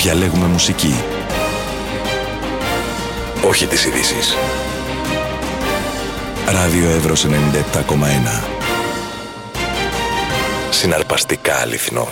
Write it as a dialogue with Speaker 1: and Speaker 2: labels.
Speaker 1: Διαλέγουμε μουσική. Όχι τις ειδήσεις. Ράδιο Εύρος 97,1. Συναρπαστικά αληθινός.